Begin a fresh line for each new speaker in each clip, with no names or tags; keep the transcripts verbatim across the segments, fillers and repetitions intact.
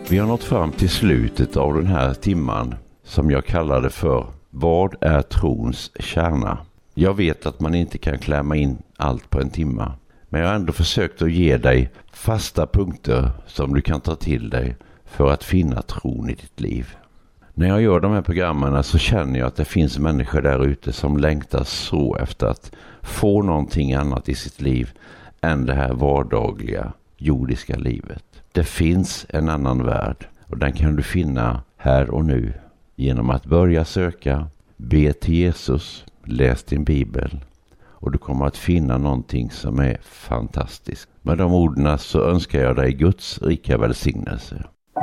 Vi har nått fram till slutet av den här timman som jag kallade för Vad är trons kärna? Jag vet att man inte kan klämma in allt på en timma, men jag har ändå försökt att ge dig fasta punkter som du kan ta till dig för att finna tron i ditt liv. När jag gör de här programmen så känner jag att det finns människor där ute som längtar så efter att få någonting annat i sitt liv än det här vardagliga jordiska livet. Det finns en annan värld och den kan du finna här och nu genom att börja söka, be till Jesus, läs din bibel och du kommer att finna någonting som är fantastiskt. Med de orden så önskar jag dig Guds rika välsignelse.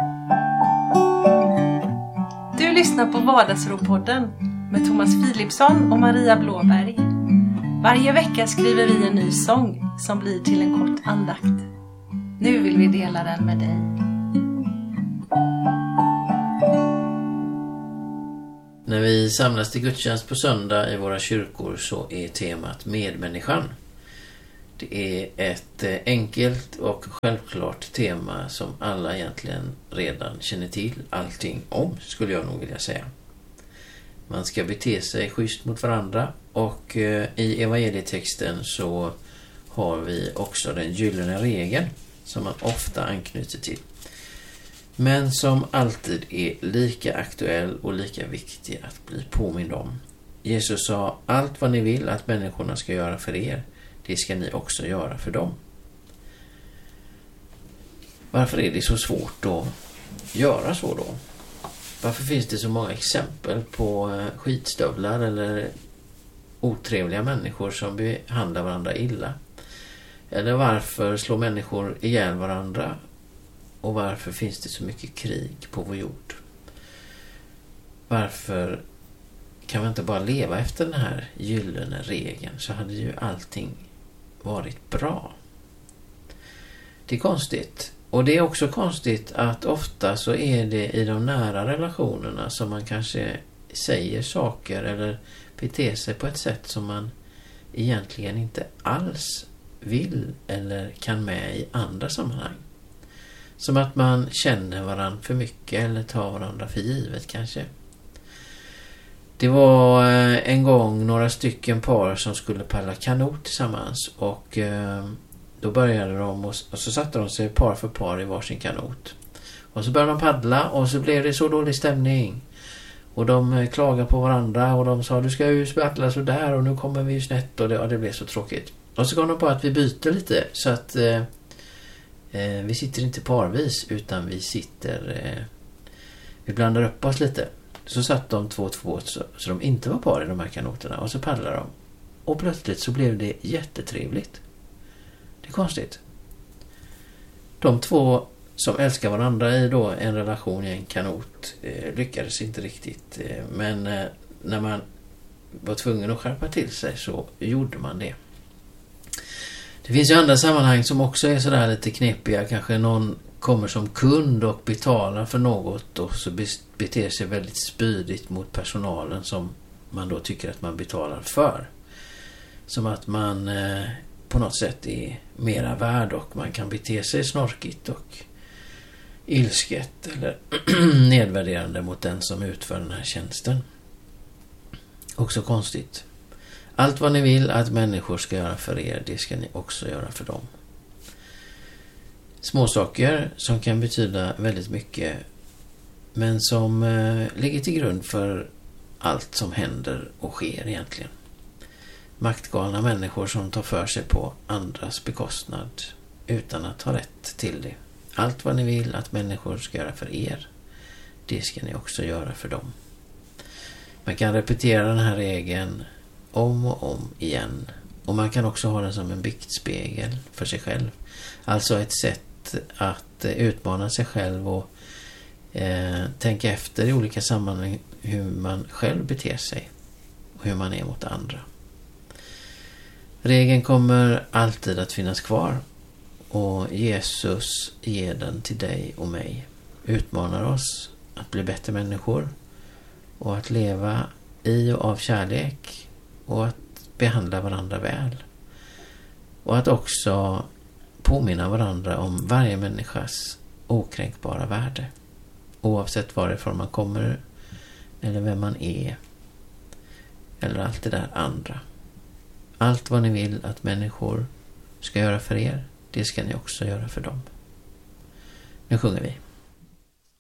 Du lyssnar på Vardagsropodden med Thomas Philipsson och Maria Blåberg. Varje vecka skriver vi en ny sång som blir till en kort andakt. Nu vill vi dela den med dig.
När vi samlas till gudstjänst på söndag i våra kyrkor så är temat medmänniskan. Det är ett enkelt och självklart tema som alla egentligen redan känner till allting om, skulle jag nog vilja säga. Man ska bete sig schysst mot varandra och i evangelietexten så har vi också den gyllene regeln som man ofta anknyter till. Men som alltid är lika aktuell och lika viktig att bli påmind om. Jesus sa, allt vad ni vill att människorna ska göra för er, det ska ni också göra för dem. Varför är det så svårt att göra så då? Varför finns det så många exempel på skitstövlar eller otrevliga människor som behandlar varandra illa? Eller varför slår människor ihjäl varandra? Och varför finns det så mycket krig på vår jord? Varför kan vi inte bara leva efter den här gyllene regeln, så hade ju allting varit bra? Det är konstigt. Och det är också konstigt att ofta så är det i de nära relationerna som man kanske säger saker eller beter sig på ett sätt som man egentligen inte alls vill eller kan med i andra sammanhang. Som att man känner varandra för mycket eller tar varandra för givet kanske. Det var en gång några stycken par som skulle paddla kanot tillsammans och då började de och så satte de sig par för par i varsin kanot. Och så började de paddla och så blev det så dålig stämning. Och de klagade på varandra och de sa, du ska ju paddla så där och nu kommer vi ju snett och det, och det blev så tråkigt. Och så kom de på att vi byter lite så att eh, eh, vi sitter inte parvis utan vi sitter, eh, vi blandar upp oss lite. Så satt de två två så, så de inte var par i de här kanoterna och så paddlade de. Och plötsligt så blev det jättetrevligt. Det är konstigt. De två som älskar varandra i då en relation i en kanot eh, lyckades inte riktigt. Eh, men eh, när man var tvungen att skärpa till sig så gjorde man det. Det finns ju andra sammanhang som också är sådär lite knepiga. Kanske någon kommer som kund och betalar för något och så beter sig väldigt spydigt mot personalen som man då tycker att man betalar för. Som att man eh, på något sätt är mera värd och man kan bete sig snorkigt och ilsket eller nedvärderande mot den som utför den här tjänsten. Också konstigt. Allt vad ni vill att människor ska göra för er, det ska ni också göra för dem. Små saker som kan betyda väldigt mycket, men som eh, ligger till grund för allt som händer och sker egentligen. Maktgalna människor som tar för sig på andras bekostnad utan att ha rätt till det. Allt vad ni vill att människor ska göra för er, det ska ni också göra för dem. Man kan repetera den här regeln om och om igen. Och man kan också ha den som en biktspegel för sig själv. Alltså ett sätt att utmana sig själv och eh, tänka efter i olika sammanhang hur man själv beter sig och hur man är mot andra. Regeln kommer alltid att finnas kvar och Jesus ger den till dig och mig. Utmanar oss att bli bättre människor och att leva i och av kärlek och att behandla varandra väl. Och att också påminna varandra om varje människas okränkbara värde. Oavsett varifrån man kommer eller vem man är eller allt det där andra. Allt vad ni vill att människor ska göra för er, det ska ni också göra för dem. Nu sjunger vi.